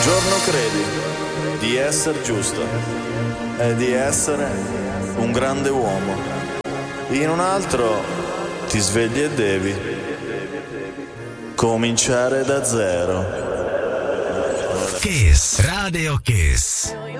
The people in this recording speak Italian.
giorno credi di essere giusto e di essere un grande uomo. In un altro ti svegli e devi cominciare da zero. Kiss, Radio Kiss.